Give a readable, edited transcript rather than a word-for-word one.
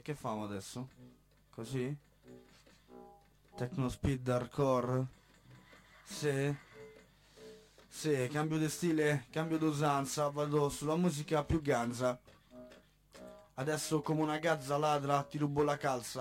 che famo adesso? Così? Techno speed hardcore? Sì. Sì, cambio di stile, cambio d'usanza, vado sulla musica più ganza. Adesso come una gazza ladra ti rubo la calza.